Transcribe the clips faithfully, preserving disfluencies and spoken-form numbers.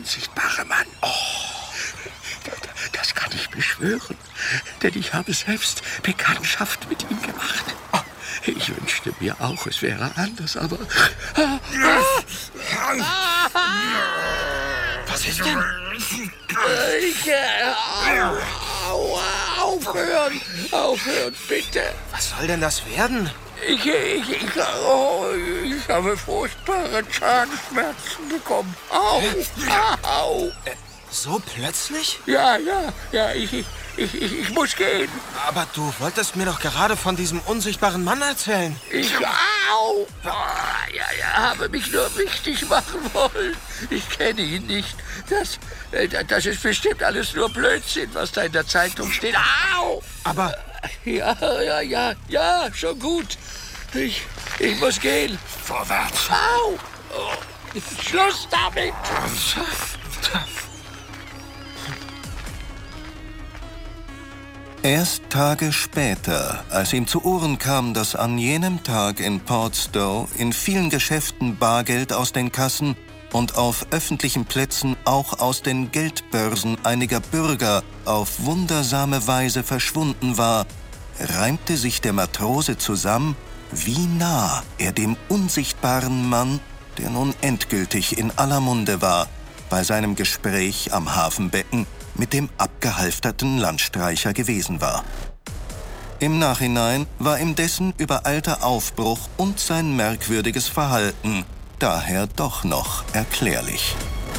unsichtbare Mann. Oh. Das kann ich beschwören, denn ich habe selbst Bekanntschaft mit ihm gemacht. Oh, ich wünschte mir auch, es wäre anders, aber... Ah, ah, Was ist denn? Ich, äh, au, au, aufhören, aufhören, bitte. Was soll denn das werden? Ich, ich, ich, oh, ich habe furchtbare Zahnschmerzen bekommen. Au, au. Äh, so plötzlich? Ja, ja, ja, ich, ich, ich, ich muss gehen. Aber du wolltest mir doch gerade von diesem unsichtbaren Mann erzählen. Ich, au, ja, ja, habe mich nur wichtig machen wollen. Ich kenne ihn nicht. Das, das ist bestimmt alles nur Blödsinn, was da in der Zeitung steht. Au! Aber... Ja, ja, ja, ja, schon gut. Ich, ich muss gehen. Vorwärts. Au! Oh, Schluss damit! Erst Tage später, als ihm zu Ohren kam, dass an jenem Tag in Portstow in vielen Geschäften Bargeld aus den Kassen und auf öffentlichen Plätzen auch aus den Geldbörsen einiger Bürger auf wundersame Weise verschwunden war, reimte sich der Matrose zusammen, wie nah er dem unsichtbaren Mann, der nun endgültig in aller Munde war, bei seinem Gespräch am Hafenbecken mit dem abgehalfterten Landstreicher gewesen war. Im Nachhinein war ihm dessen übereilter Aufbruch und sein merkwürdiges Verhalten daher doch noch erklärlich.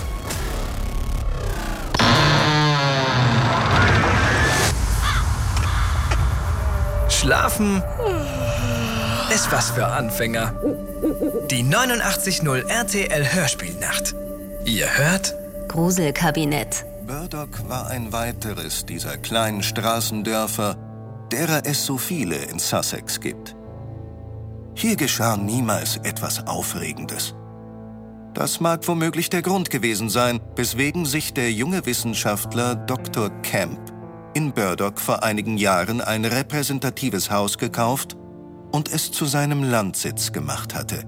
Schlafen ist was für Anfänger. Die neunundachtzig Komma null R T L Hörspielnacht. Ihr hört Gruselkabinett. Burdock war ein weiteres dieser kleinen Straßendörfer, derer es so viele in Sussex gibt. Hier geschah niemals etwas Aufregendes. Das mag womöglich der Grund gewesen sein, weswegen sich der junge Wissenschaftler Doktor Camp in Burdock vor einigen Jahren ein repräsentatives Haus gekauft und es zu seinem Landsitz gemacht hatte.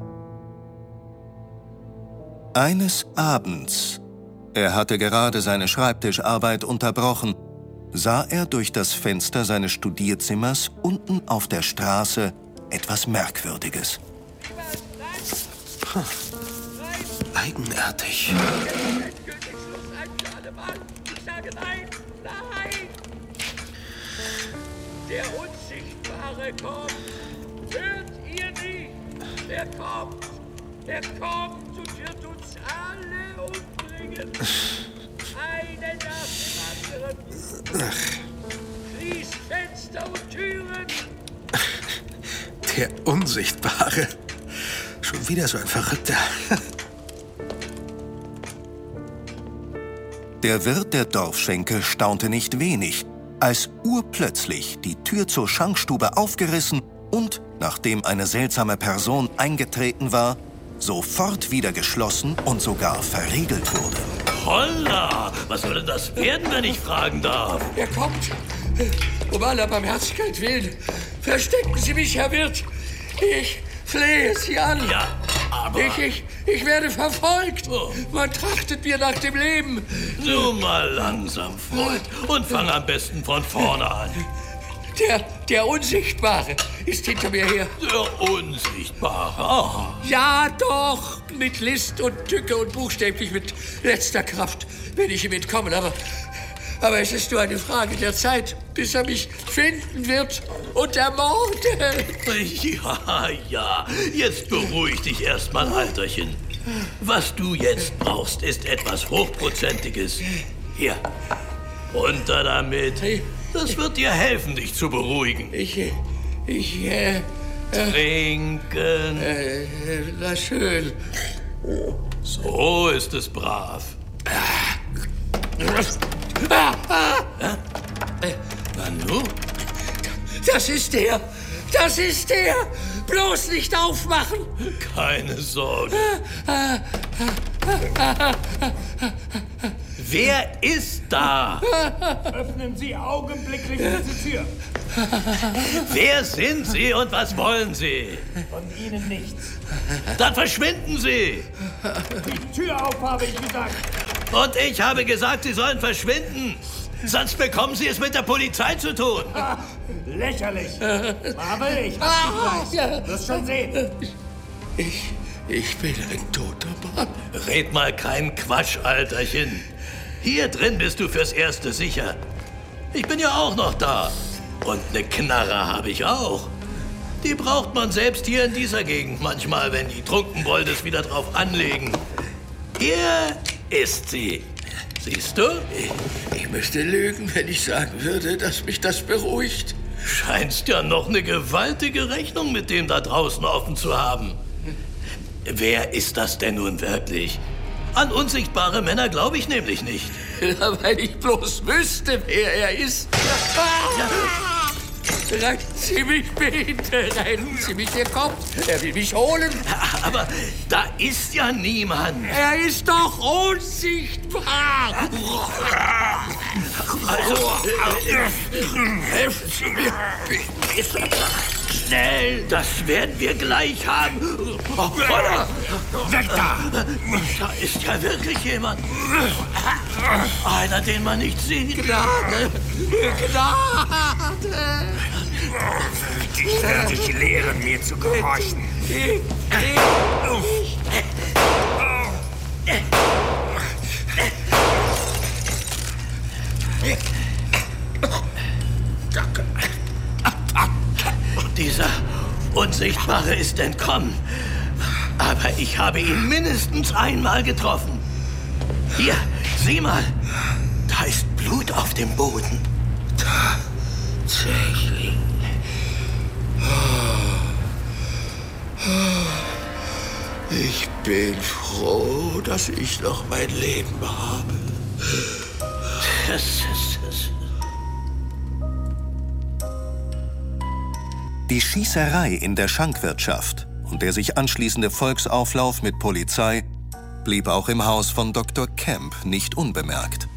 Eines Abends, er hatte gerade seine Schreibtischarbeit unterbrochen, sah er durch das Fenster seines Studierzimmers unten auf der Straße etwas Merkwürdiges. Puh. Eigenartig. Der Unsichtbare kommt. Hört ihr nicht? Er kommt. Er kommt und wird uns alle umbringen. Einen nach dem anderen. Schließt Fenster und Türen. Der Unsichtbare. Schon wieder so ein Verrückter. Der Wirt der Dorfschenke staunte nicht wenig, als urplötzlich die Tür zur Schankstube aufgerissen und, nachdem eine seltsame Person eingetreten war, sofort wieder geschlossen und sogar verriegelt wurde. Holla! Was soll denn das werden, wenn ich fragen darf? Er kommt. Um aller Barmherzigkeit willen. Verstecken Sie mich, Herr Wirt. Ich flehe Sie an. Ja, aber... Ich, ich, ich werde verfolgt. Oh. Man trachtet mir nach dem Leben. Nur mal langsam, Freund. Und fang am besten von vorne an. Der, der Unsichtbare ist hinter mir her. Der Unsichtbare? Aha. Ja, doch. Mit List und Tücke und buchstäblich mit letzter Kraft will ich ihm entkommen. Aber, aber es ist nur eine Frage der Zeit, bis er mich finden wird und ermordet. Ja, ja. Jetzt beruhig dich erstmal, Alterchen. Was du jetzt brauchst, ist etwas Hochprozentiges. Hier, runter damit. Das wird dir helfen, dich zu beruhigen. Ich, ich, äh... Trinken. Äh, na schön. So ist es brav. Ah, ah. Äh, Nanu? Das ist der. Das ist der. Bloß nicht aufmachen. Keine Sorge. Wer ist da? Öffnen Sie augenblicklich diese Tür. Wer sind Sie und was wollen Sie? Von Ihnen nichts. Dann verschwinden Sie. Die Tür auf, habe ich gesagt. Und ich habe gesagt, Sie sollen verschwinden. Sonst bekommen Sie es mit der Polizei zu tun. Lächerlich. Marvel, ich hab dich gleich. Wirst schon sehen. Ich, ich bin ein toter Mann. Red mal keinen Quatsch, Alterchen. Hier drin bist du fürs Erste sicher. Ich bin ja auch noch da. Und eine Knarre habe ich auch. Die braucht man selbst hier in dieser Gegend manchmal, wenn die Trunkenboldes wieder drauf anlegen. Hier ist sie. Siehst du? Ich, ich müsste lügen, wenn ich sagen würde, dass mich das beruhigt. Scheinst ja noch eine gewaltige Rechnung mit dem da draußen offen zu haben. Wer ist das denn nun wirklich? An unsichtbare Männer glaube ich nämlich nicht. Ja, weil ich bloß wüsste, wer er ist. Ja. Retten Sie mich bitte, retten Sie mich, er kommt. Er will mich holen. Aber da ist ja niemand. Er ist doch unsichtbar. Also, äh, helfen Sie mir. Schnell, das werden wir gleich haben. Oder? Weg da! Da ist ja wirklich jemand. Einer, den man nicht sieht. Gnade, Gnade. Ich werde dich lehren, mir zu gehorchen. Dieser Unsichtbare ist entkommen. Aber ich habe ihn mindestens einmal getroffen. Hier, sieh mal. Da ist Blut auf dem Boden. Tatsächlich. Ich bin froh, dass ich noch mein Leben habe. Das ist es. Die Schießerei in der Schankwirtschaft und der sich anschließende Volksauflauf mit Polizei blieb auch im Haus von Doktor Kemp nicht unbemerkt.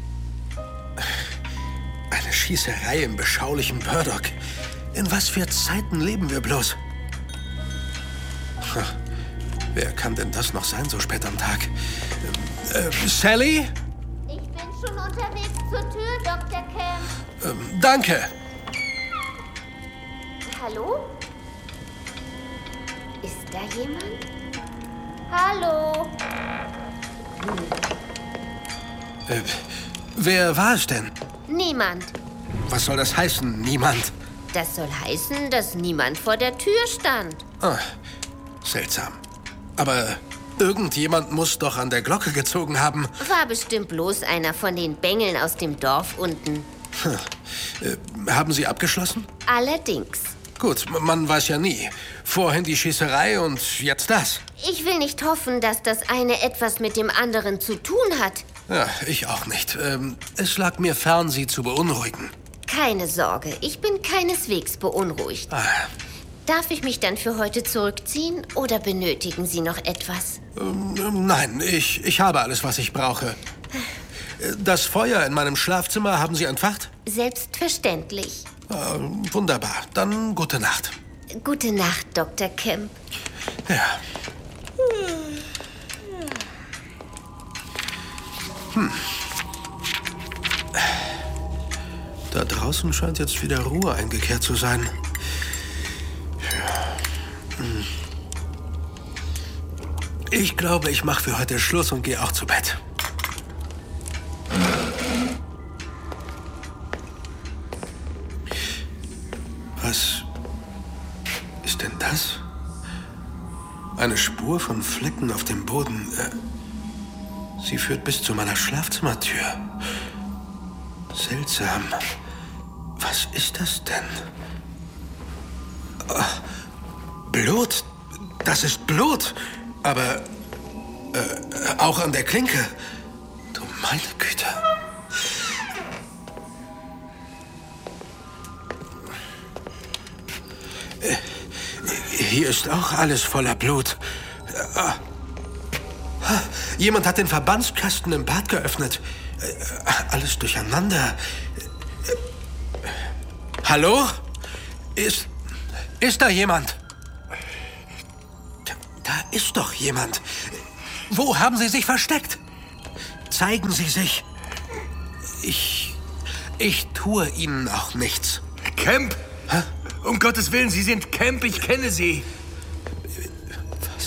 Eine Schießerei im beschaulichen Burdock. In was für Zeiten leben wir bloß? Ha, wer kann denn das noch sein, so spät am Tag? Ähm, äh, Sally? Ich bin schon unterwegs zur Tür, Doktor Kemp. Ähm, danke. Hallo? Ist da jemand? Hallo? Äh, wer war es denn? Niemand. Was soll das heißen, niemand? Das soll heißen, dass niemand vor der Tür stand. Ah, seltsam. Aber irgendjemand muss doch an der Glocke gezogen haben. War bestimmt bloß einer von den Bengeln aus dem Dorf unten. Hm. Äh, haben Sie abgeschlossen? Allerdings. Gut, man weiß ja nie. Vorhin die Schießerei und jetzt das. Ich will nicht hoffen, dass das eine etwas mit dem anderen zu tun hat. Ja, ich auch nicht. Ähm, es lag mir fern, Sie zu beunruhigen. Keine Sorge, ich bin keineswegs beunruhigt. Ah. Darf ich mich dann für heute zurückziehen oder benötigen Sie noch etwas? Ähm, nein, ich, ich habe alles, was ich brauche. Das Feuer in meinem Schlafzimmer haben Sie entfacht? Selbstverständlich. Ah, wunderbar. Dann gute Nacht. Gute Nacht, Doktor Kemp. Ja. Hm. Da draußen scheint jetzt wieder Ruhe eingekehrt zu sein. Hm. Ich glaube, ich mache für heute Schluss und gehe auch zu Bett. Was ist denn das? Eine Spur von Flecken auf dem Boden. Sie führt bis zu meiner Schlafzimmertür. Seltsam. Was ist das denn? Oh, Blut. Das ist Blut. Aber äh, auch an der Klinke. Du meine Güte. Äh, hier ist auch alles voller Blut. Äh, jemand hat den Verbandskasten im Bad geöffnet. Äh, alles durcheinander. Äh, hallo? Ist, ist da jemand? Da ist doch jemand. Wo haben Sie sich versteckt? zeigen Sie sich. Ich... ich tue Ihnen auch nichts. Kemp? Hä? Um Gottes Willen, Sie sind Kemp, ich kenne Sie. Was?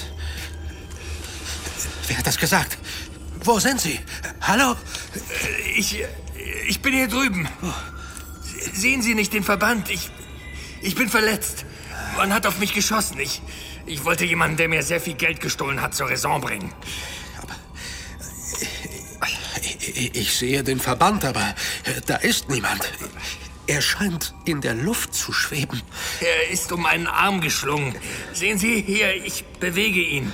Wer hat das gesagt? Wo sind Sie? Hallo? Ich... ich bin hier drüben. Sehen Sie nicht den Verband? Ich... ich bin verletzt. Man hat auf mich geschossen. Ich... ich wollte jemanden, der mir sehr viel Geld gestohlen hat, zur Raison bringen. Aber... Ich, ich sehe den Verband, aber da ist niemand. Er scheint in der Luft zu schweben. Er ist um einen Arm geschlungen. Sehen Sie, hier, ich bewege ihn.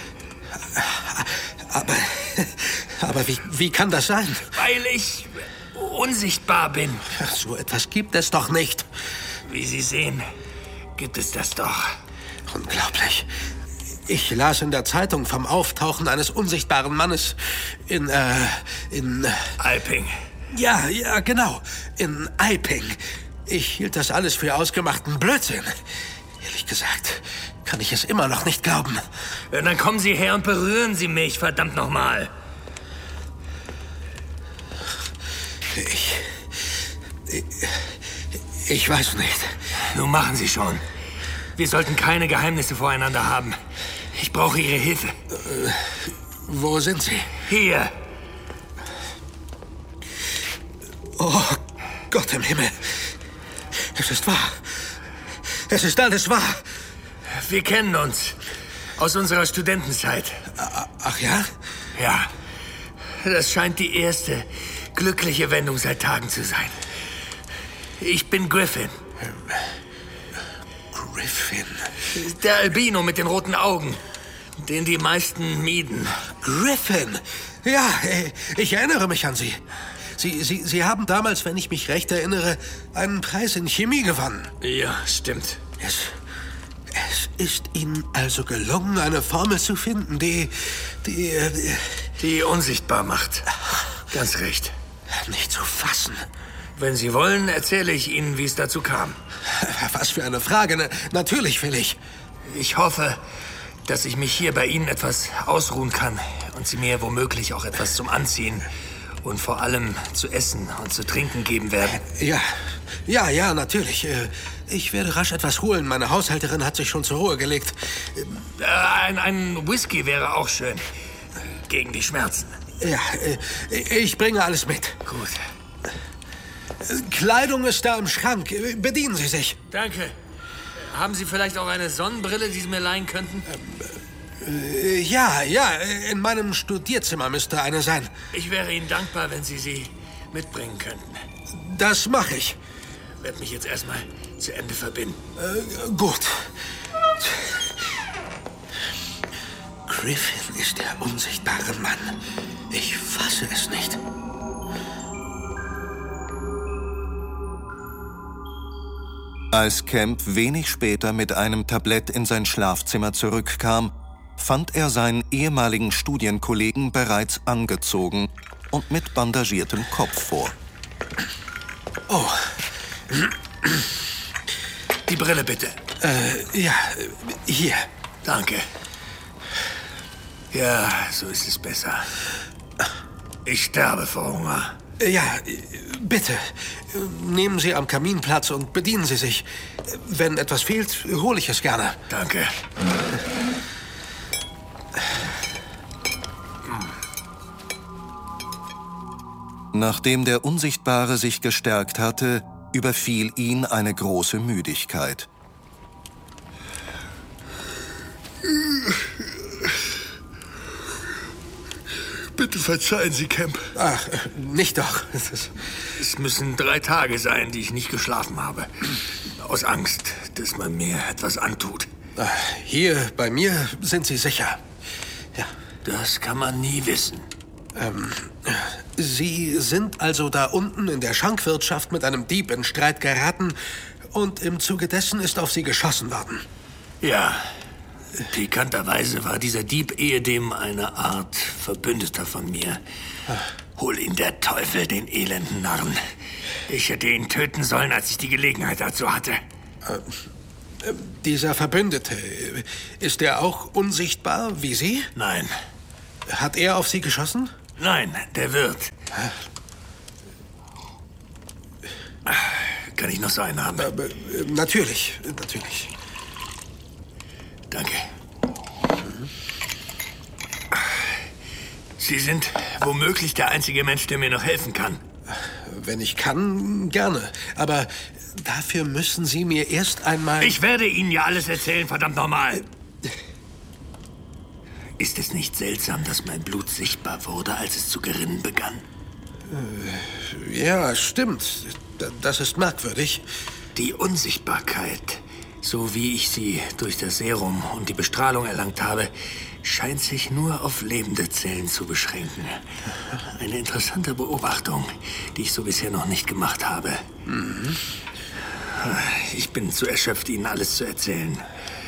Aber, aber wie, wie kann das sein? Weil ich unsichtbar bin. Ach, so etwas gibt es doch nicht. Wie Sie sehen, gibt es das doch. Unglaublich. Ich las in der Zeitung vom Auftauchen eines unsichtbaren Mannes in, äh, in... Alping. Ja, ja, genau. In Eiping. Ich hielt das alles für ausgemachten Blödsinn. Ehrlich gesagt, kann ich es immer noch nicht glauben. Ja, dann kommen Sie her und berühren Sie mich, verdammt nochmal. Ich, ich... Ich weiß nicht. Nun machen Sie schon. Wir sollten keine Geheimnisse voreinander haben. Ich brauche Ihre Hilfe. Äh, wo sind Sie? Hier. Oh, Gott im Himmel. Es ist wahr. Es ist alles wahr. Wir kennen uns. Aus unserer Studentenzeit. Ach ja? Ja. Das scheint die erste glückliche Wendung seit Tagen zu sein. Ich bin Griffin. Griffin? Der Albino mit den roten Augen, den die meisten mieden. Griffin? Ja, ich erinnere mich an Sie. Sie, Sie, Sie haben damals, wenn ich mich recht erinnere, einen Preis in Chemie gewonnen. Ja, stimmt. Es, es ist Ihnen also gelungen, eine Formel zu finden, die, die... Die, die unsichtbar macht. Ganz recht. Nicht zu fassen. Wenn Sie wollen, erzähle ich Ihnen, wie es dazu kam. Was für eine Frage. Na, natürlich will ich. Ich hoffe, dass ich mich hier bei Ihnen etwas ausruhen kann und Sie mir womöglich auch etwas zum Anziehen und vor allem zu essen und zu trinken geben werden. Ja, ja, ja, natürlich. Ich werde rasch etwas holen. Meine Haushälterin hat sich schon zur Ruhe gelegt. Ein, ein Whisky wäre auch schön. Gegen die Schmerzen. Ja, ich bringe alles mit. Gut. Kleidung ist da im Schrank. Bedienen Sie sich. Danke. Haben Sie vielleicht auch eine Sonnenbrille, die Sie mir leihen könnten? Äh, ja, ja. In meinem Studierzimmer müsste eine sein. Ich wäre Ihnen dankbar, wenn Sie sie mitbringen könnten. Das mache ich. Ich werde mich jetzt erstmal zu Ende verbinden. Äh, gut. Griffin ist der unsichtbare Mann. Ich fasse es nicht. Als Kemp wenig später mit einem Tablett in sein Schlafzimmer zurückkam, fand er seinen ehemaligen Studienkollegen bereits angezogen und mit bandagiertem Kopf vor. Oh. Die Brille bitte. Äh, ja, hier. Danke. Ja, so ist es besser. Ich sterbe vor Hunger. Ja, bitte. Nehmen Sie am Kamin Platz und bedienen Sie sich. Wenn etwas fehlt, hole ich es gerne. Danke. Nachdem der Unsichtbare sich gestärkt hatte, überfiel ihn eine große Müdigkeit. Bitte verzeihen Sie, Kemp. Ach, nicht doch. Das es müssen drei Tage sein, die ich nicht geschlafen habe. Aus Angst, dass man mir etwas antut. Hier bei mir sind Sie sicher. Ja. Das kann man nie wissen. Ähm, Sie sind also da unten in der Schankwirtschaft mit einem Dieb in Streit geraten und im Zuge dessen ist auf Sie geschossen worden. Ja. Pikanterweise war dieser Dieb ehedem eine Art Verbündeter von mir. Hol ihn der Teufel, den elenden Narren. Ich hätte ihn töten sollen, als ich die Gelegenheit dazu hatte. Äh, äh, dieser Verbündete, ist er auch unsichtbar wie Sie? Nein. Hat er auf Sie geschossen? Nein, der Wirt. Kann ich noch so einen haben? Äh, äh, natürlich, natürlich. Danke. Sie sind womöglich der einzige Mensch, der mir noch helfen kann. Wenn ich kann, gerne. Aber dafür müssen Sie mir erst einmal... Ich werde Ihnen ja alles erzählen, verdammt nochmal. Ist es nicht seltsam, dass mein Blut sichtbar wurde, als es zu gerinnen begann? Äh, ja, stimmt. Das ist merkwürdig. Die Unsichtbarkeit, so wie ich sie durch das Serum und die Bestrahlung erlangt habe, scheint sich nur auf lebende Zellen zu beschränken. Eine interessante Beobachtung, die ich so bisher noch nicht gemacht habe. Mhm. Ich bin zu erschöpft, Ihnen alles zu erzählen.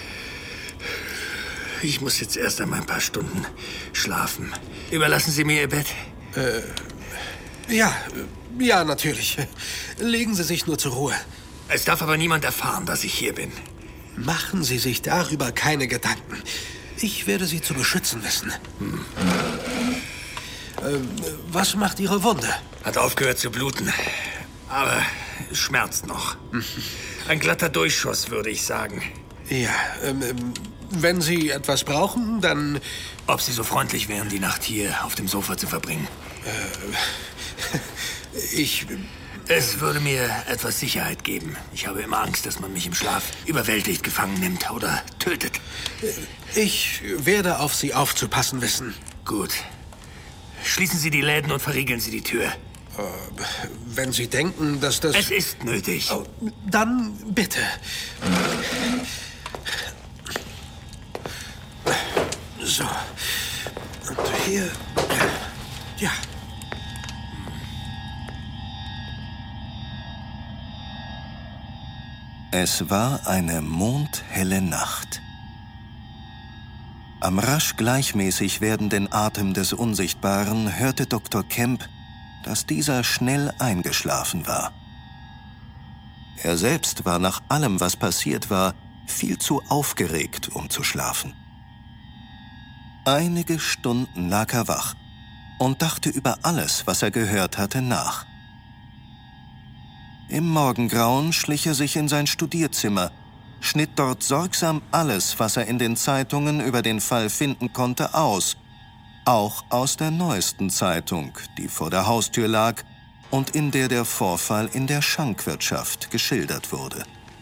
Ich muss jetzt erst einmal ein paar Stunden schlafen. Überlassen Sie mir Ihr Bett? Äh, ja, ja, natürlich. Legen Sie sich nur zur Ruhe. Es darf aber niemand erfahren, dass ich hier bin. Machen Sie sich darüber keine Gedanken. Ich werde Sie zu beschützen wissen. Hm. Ähm, was macht Ihre Wunde? Hat aufgehört zu bluten. Aber es schmerzt noch. Ein glatter Durchschuss, würde ich sagen. Ja, ähm, wenn Sie etwas brauchen, dann... Ob Sie so freundlich wären, die Nacht hier auf dem Sofa zu verbringen? Äh, ich... Es würde mir etwas Sicherheit geben. Ich habe immer Angst, dass man mich im Schlaf überwältigt gefangen nimmt oder tötet. Ich werde auf Sie aufzupassen wissen. Gut. Schließen Sie die Läden und verriegeln Sie die Tür. Äh, wenn Sie denken, dass das... Es ist nötig. Oh, dann bitte. So. Und hier... Ja. Es war eine mondhelle Nacht. Am rasch gleichmäßig werdenden Atem des Unsichtbaren hörte Doktor Kemp, dass dieser schnell eingeschlafen war. Er selbst war nach allem, was passiert war, viel zu aufgeregt, um zu schlafen. Einige Stunden lag er wach und dachte über alles, was er gehört hatte, nach. Im Morgengrauen schlich er sich in sein Studierzimmer, schnitt dort sorgsam alles, was er in den Zeitungen über den Fall finden konnte, aus. Auch aus der neuesten Zeitung, die vor der Haustür lag und in der der Vorfall in der Schankwirtschaft geschildert wurde.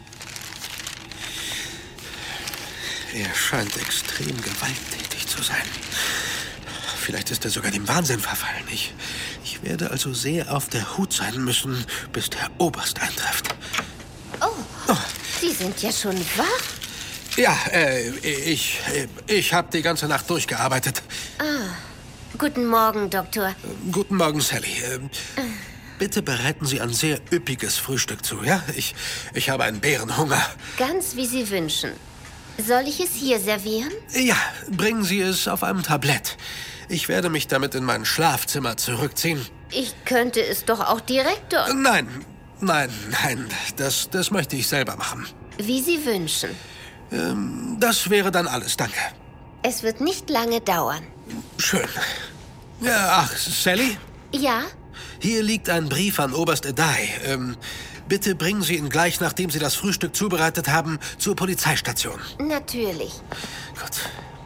Er scheint extrem gewalttätig zu sein. Vielleicht ist er sogar dem Wahnsinn verfallen. Ich, ich werde also sehr auf der Hut sein müssen, bis der Oberst eintrifft. Oh, oh. Sie sind ja schon wach? Ja, äh, ich, ich habe die ganze Nacht durchgearbeitet. Ah, guten Morgen, Doktor. Äh, guten Morgen, Sally. Äh, bitte bereiten Sie ein sehr üppiges Frühstück zu, ja? Ich, ich habe einen Bärenhunger. Ganz wie Sie wünschen. Soll ich es hier servieren? Ja, bringen Sie es auf einem Tablett. Ich werde mich damit in mein Schlafzimmer zurückziehen. Ich könnte es doch auch direkt dort... Nein, nein, nein. Das, das möchte ich selber machen. Wie Sie wünschen. Ähm, das wäre dann alles, danke. Es wird nicht lange dauern. Schön. Ja, ach, Sally? Ja? Hier liegt ein Brief an Oberst Adai. Ähm, bitte bringen Sie ihn gleich, nachdem Sie das Frühstück zubereitet haben, zur Polizeistation. Natürlich. Gut.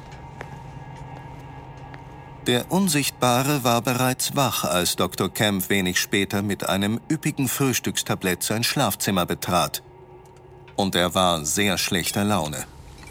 Der Unsichtbare war bereits wach, als Doktor Kemp wenig später mit einem üppigen Frühstückstablett sein Schlafzimmer betrat. Und er war sehr schlechter Laune.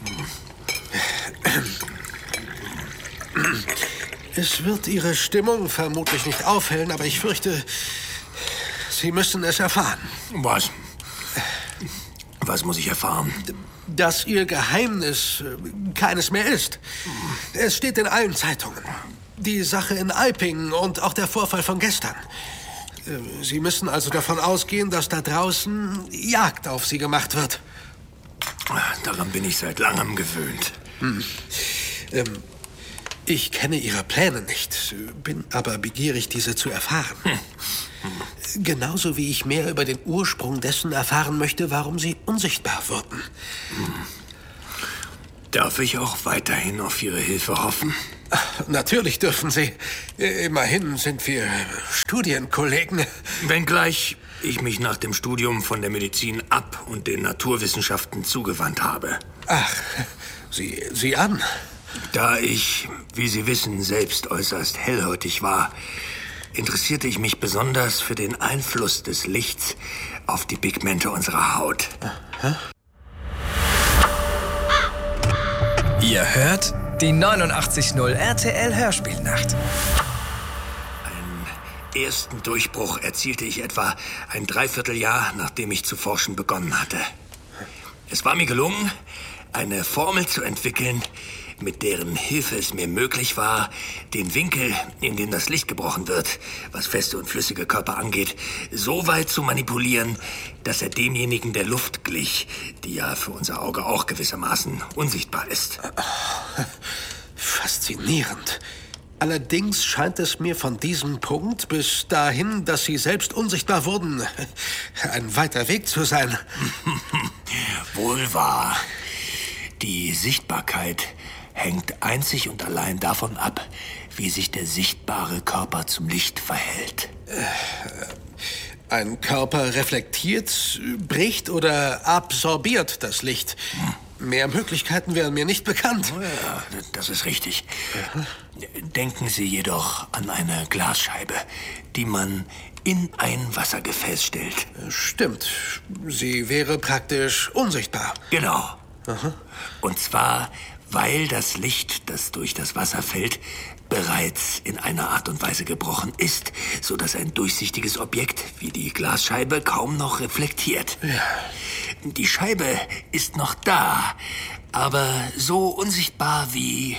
Es wird Ihre Stimmung vermutlich nicht aufhellen, aber ich fürchte, Sie müssen es erfahren. Was? Was muss ich erfahren? Dass Ihr Geheimnis keines mehr ist. Es steht in allen Zeitungen. Die Sache in Alping und auch der Vorfall von gestern. Sie müssen also davon ausgehen, dass da draußen Jagd auf Sie gemacht wird. Daran bin ich seit langem gewöhnt. Hm. Ähm, ich kenne Ihre Pläne nicht, bin aber begierig, diese zu erfahren. Hm. Hm. Genauso wie ich mehr über den Ursprung dessen erfahren möchte, warum Sie unsichtbar wurden. Hm. Darf ich auch weiterhin auf Ihre Hilfe hoffen? Natürlich dürfen Sie. Immerhin sind wir Studienkollegen. Wenngleich ich mich nach dem Studium von der Medizin ab und den Naturwissenschaften zugewandt habe. Ach, Sie, Sie an. Da ich, wie Sie wissen, selbst äußerst hellhäutig war, interessierte ich mich besonders für den Einfluss des Lichts auf die Pigmente unserer Haut. Aha. Ihr hört die neunundachtzig Komma null R T L Hörspielnacht. Einen ersten Durchbruch erzielte ich etwa ein Dreivierteljahr, nachdem ich zu forschen begonnen hatte. Es war mir gelungen, eine Formel zu entwickeln, mit deren Hilfe es mir möglich war, den Winkel, in dem das Licht gebrochen wird, was feste und flüssige Körper angeht, so weit zu manipulieren, dass er demjenigen der Luft glich, die ja für unser Auge auch gewissermaßen unsichtbar ist. Faszinierend. Allerdings scheint es mir von diesem Punkt bis dahin, dass Sie selbst unsichtbar wurden, ein weiter Weg zu sein. Wohl wahr. Die Sichtbarkeit hängt einzig und allein davon ab, wie sich der sichtbare Körper zum Licht verhält. Ein Körper reflektiert, bricht oder absorbiert das Licht. Hm. Mehr Möglichkeiten wären mir nicht bekannt. Oh ja, das ist richtig. Aha. Denken Sie jedoch an eine Glasscheibe, die man in ein Wassergefäß stellt. Stimmt. Sie wäre praktisch unsichtbar. Genau. Aha. Und zwar, weil das Licht, das durch das Wasser fällt, bereits in einer Art und Weise gebrochen ist, sodass ein durchsichtiges Objekt wie die Glasscheibe kaum noch reflektiert. Ja. Die Scheibe ist noch da, aber so unsichtbar wie,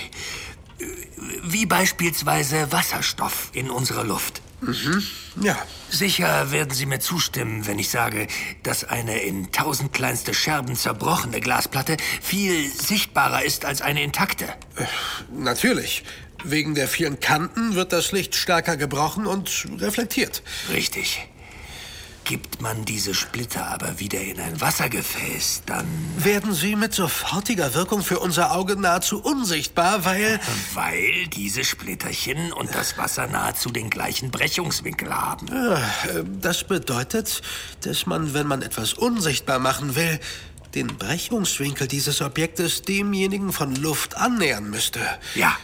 wie beispielsweise Wasserstoff in unserer Luft. Mhm. Ja. Sicher werden Sie mir zustimmen, wenn ich sage, dass eine in tausend kleinste Scherben zerbrochene Glasplatte viel sichtbarer ist als eine intakte. Äh, natürlich. Wegen der vielen Kanten wird das Licht stärker gebrochen und reflektiert. Richtig. Gibt man diese Splitter aber wieder in ein Wassergefäß, dann... werden sie mit sofortiger Wirkung für unser Auge nahezu unsichtbar, weil... Weil diese Splitterchen und das Wasser nahezu den gleichen Brechungswinkel haben. Ja, das bedeutet, dass man, wenn man etwas unsichtbar machen will, den Brechungswinkel dieses Objektes demjenigen von Luft annähern müsste. Ja.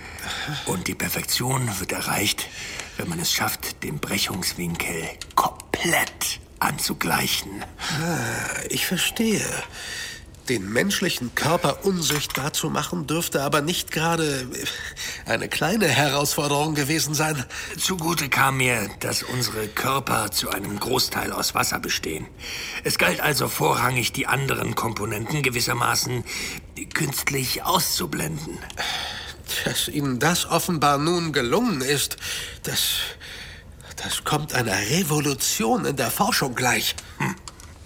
Und die Perfektion wird erreicht, wenn man es schafft, den Brechungswinkel komplett anzugleichen. Ah, ich verstehe. Den menschlichen Körper unsichtbar zu machen, dürfte aber nicht gerade eine kleine Herausforderung gewesen sein. Zugute kam mir, dass unsere Körper zu einem Großteil aus Wasser bestehen. Es galt also vorrangig, die anderen Komponenten gewissermaßen künstlich auszublenden. Dass Ihnen das offenbar nun gelungen ist, das, das kommt einer Revolution in der Forschung gleich. Hm.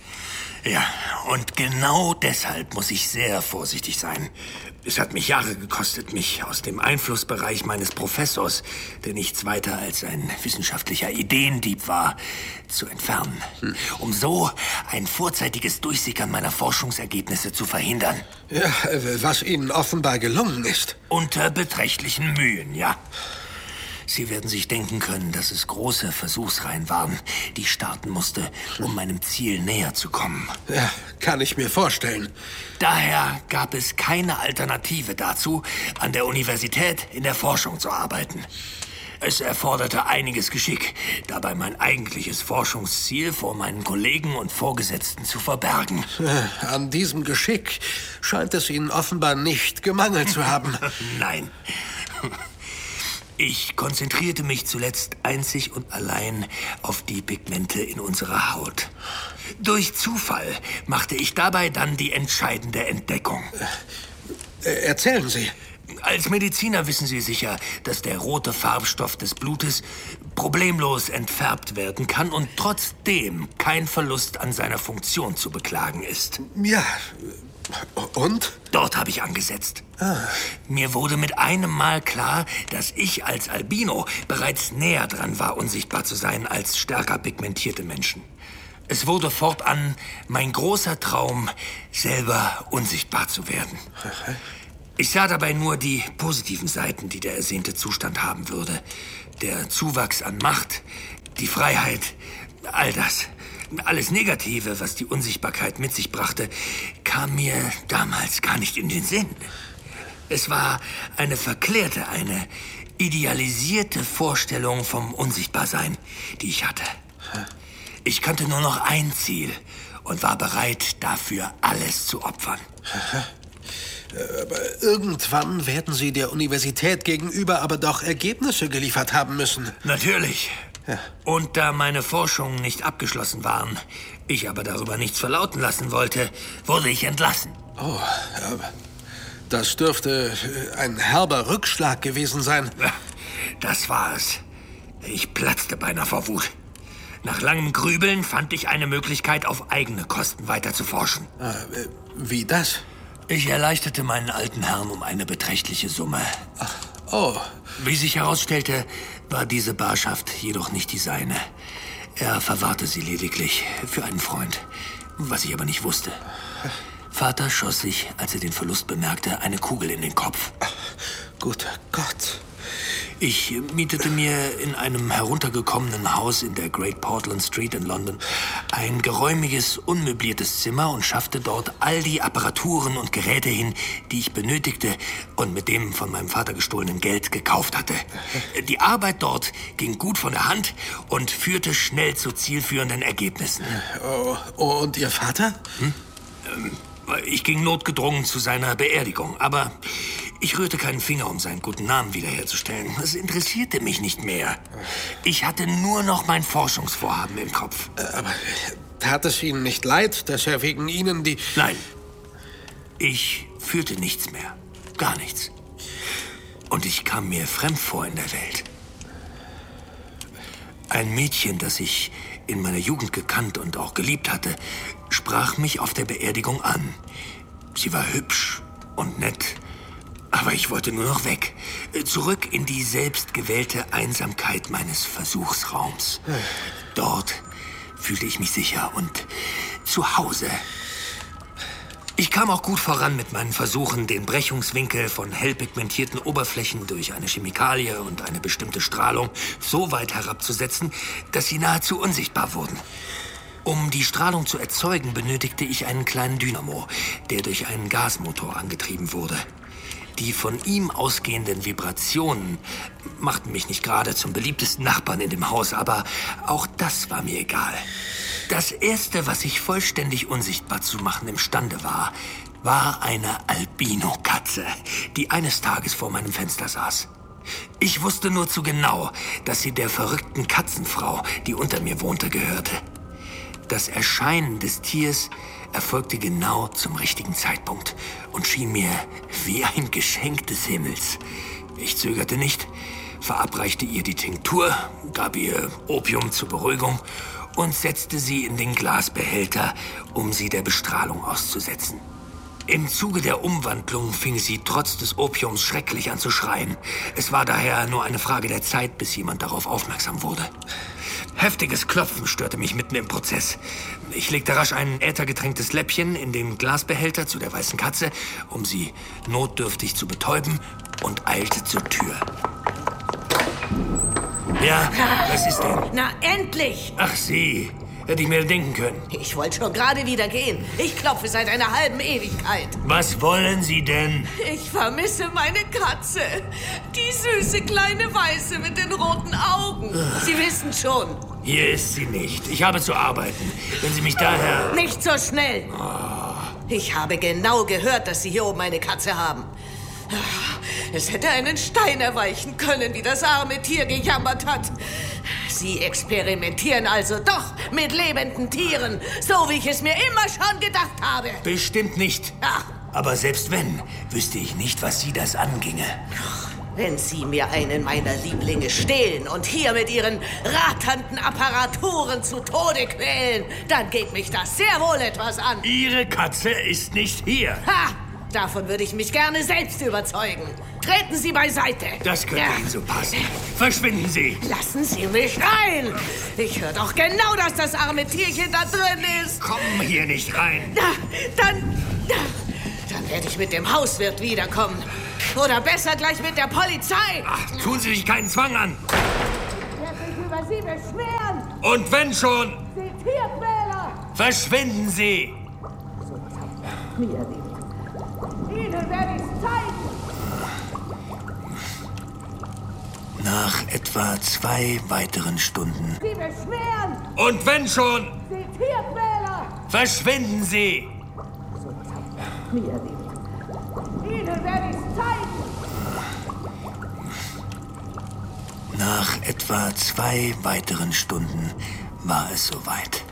Ja, und genau deshalb muss ich sehr vorsichtig sein. Es hat mich Jahre gekostet, mich aus dem Einflussbereich meines Professors, der nichts weiter als ein wissenschaftlicher Ideendieb war, zu entfernen. Hm. Um so ein vorzeitiges Durchsickern meiner Forschungsergebnisse zu verhindern. Ja, was Ihnen offenbar gelungen ist. Unter beträchtlichen Mühen, ja. Sie werden sich denken können, dass es große Versuchsreihen waren, die ich starten musste, um meinem Ziel näher zu kommen. Ja, kann ich mir vorstellen. Daher gab es keine Alternative dazu, an der Universität in der Forschung zu arbeiten. Es erforderte einiges Geschick, dabei mein eigentliches Forschungsziel vor meinen Kollegen und Vorgesetzten zu verbergen. An diesem Geschick scheint es Ihnen offenbar nicht gemangelt zu haben. Nein. Ich konzentrierte mich zuletzt einzig und allein auf die Pigmente in unserer Haut. Durch Zufall machte ich dabei dann die entscheidende Entdeckung. Äh, erzählen Sie. Als Mediziner wissen Sie sicher, dass der rote Farbstoff des Blutes problemlos entfärbt werden kann und trotzdem kein Verlust an seiner Funktion zu beklagen ist. Ja, und? Dort habe ich angesetzt. Ah. Mir wurde mit einem Mal klar, dass ich als Albino bereits näher dran war, unsichtbar zu sein als stärker pigmentierte Menschen. Es wurde fortan mein großer Traum, selber unsichtbar zu werden. Ich sah dabei nur die positiven Seiten, die der ersehnte Zustand haben würde. Der Zuwachs an Macht, die Freiheit, all das. Alles Negative, was die Unsichtbarkeit mit sich brachte, kam mir damals gar nicht in den Sinn. Es war eine verklärte, eine idealisierte Vorstellung vom Unsichtbarsein, die ich hatte. Ich kannte nur noch ein Ziel und war bereit, dafür alles zu opfern. Aber irgendwann werden Sie der Universität gegenüber aber doch Ergebnisse geliefert haben müssen. Natürlich. Ja. Und da meine Forschungen nicht abgeschlossen waren, ich aber darüber nichts verlauten lassen wollte, wurde ich entlassen. Oh, aber das dürfte ein herber Rückschlag gewesen sein. Das war es. Ich platzte beinahe vor Wut. Nach langem Grübeln fand ich eine Möglichkeit, auf eigene Kosten weiter zu forschen. Äh, wie das? Ich erleichterte meinen alten Herrn um eine beträchtliche Summe. Ach, oh. Wie sich herausstellte, war diese Barschaft jedoch nicht die seine. Er verwahrte sie lediglich für einen Freund, was ich aber nicht wusste. Vater schoss sich, als er den Verlust bemerkte, eine Kugel in den Kopf. Ach, guter Gott. Ich mietete mir in einem heruntergekommenen Haus in der Great Portland Street in London ein geräumiges, unmöbliertes Zimmer und schaffte dort all die Apparaturen und Geräte hin, die ich benötigte und mit dem von meinem Vater gestohlenen Geld gekauft hatte. Die Arbeit dort ging gut von der Hand und führte schnell zu zielführenden Ergebnissen. Oh, und Ihr Vater? Hm? Ich ging notgedrungen zu seiner Beerdigung, aber ich rührte keinen Finger, um seinen guten Namen wiederherzustellen. Es interessierte mich nicht mehr. Ich hatte nur noch mein Forschungsvorhaben im Kopf. Aber tat es Ihnen nicht leid, dass er wegen Ihnen die... Nein, ich fühlte nichts mehr. Gar nichts. Und ich kam mir fremd vor in der Welt. Ein Mädchen, das ich in meiner Jugend gekannt und auch geliebt hatte, sprach mich auf der Beerdigung an. Sie war hübsch und nett, aber ich wollte nur noch weg. Zurück in die selbstgewählte Einsamkeit meines Versuchsraums. Dort fühlte ich mich sicher und zu Hause. Ich kam auch gut voran mit meinen Versuchen, den Brechungswinkel von hell pigmentierten Oberflächen durch eine Chemikalie und eine bestimmte Strahlung so weit herabzusetzen, dass sie nahezu unsichtbar wurden. Um die Strahlung zu erzeugen, benötigte ich einen kleinen Dynamo, der durch einen Gasmotor angetrieben wurde. Die von ihm ausgehenden Vibrationen machten mich nicht gerade zum beliebtesten Nachbarn in dem Haus, aber auch das war mir egal. Das Erste, was ich vollständig unsichtbar zu machen imstande war, war eine Albino-Katze, die eines Tages vor meinem Fenster saß. Ich wusste nur zu genau, dass sie der verrückten Katzenfrau, die unter mir wohnte, gehörte. Das Erscheinen des Tiers erfolgte genau zum richtigen Zeitpunkt und schien mir wie ein Geschenk des Himmels. Ich zögerte nicht, verabreichte ihr die Tinktur, gab ihr Opium zur Beruhigung und setzte sie in den Glasbehälter, um sie der Bestrahlung auszusetzen. Im Zuge der Umwandlung fing sie trotz des Opiums schrecklich an zu schreien. Es war daher nur eine Frage der Zeit, bis jemand darauf aufmerksam wurde. Heftiges Klopfen störte mich mitten im Prozess. Ich legte rasch ein äthergetränktes Läppchen in den Glasbehälter zu der weißen Katze, um sie notdürftig zu betäuben, und eilte zur Tür. Ja, was ist denn? Na, endlich! Ach, Sie. Hätte ich mir denken können. Ich wollte schon gerade wieder gehen. Ich klopfe seit einer halben Ewigkeit. Was wollen Sie denn? Ich vermisse meine Katze. Die süße kleine Weiße mit den roten Augen. Sie wissen schon. Hier ist sie nicht. Ich habe zu arbeiten. Wenn Sie mich daher... Nicht so schnell. Oh. Ich habe genau gehört, dass Sie hier oben eine Katze haben. Es hätte einen Stein erweichen können, wie das arme Tier gejammert hat. Sie experimentieren also doch mit lebenden Tieren, so wie ich es mir immer schon gedacht habe. Bestimmt nicht. Ach. Aber selbst wenn, wüsste ich nicht, was Sie das anginge. Wenn Sie mir einen meiner Lieblinge stehlen und hier mit Ihren ratternden Apparaturen zu Tode quälen, dann geht mich das sehr wohl etwas an. Ihre Katze ist nicht hier. Ha! Davon würde ich mich gerne selbst überzeugen. Treten Sie beiseite. Das könnte ja. Ihnen so passen. Verschwinden Sie. Lassen Sie mich rein. Ich höre doch genau, dass das arme Tierchen da drin ist. Kommen hier nicht rein. Na, dann, dann werde ich mit dem Hauswirt wiederkommen. Oder besser gleich mit der Polizei. Ach, tun Sie sich keinen Zwang an. Ich werde mich über Sie beschweren. Und wenn schon, Sie Tierquäler. verschwinden Sie. Ihnen werde ich's zeigen. Nach etwa zwei weiteren Stunden. Sie beschweren. Und wenn schon, Sie Tierquäler. verschwinden Sie. Ihnen werde ich's zeigen. Nach etwa zwei weiteren Stunden war es soweit.